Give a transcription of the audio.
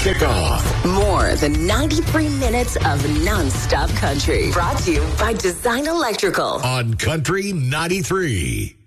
kickoff. More than 93 minutes of non-stop country. Brought to you by Design Electrical. On Country 93.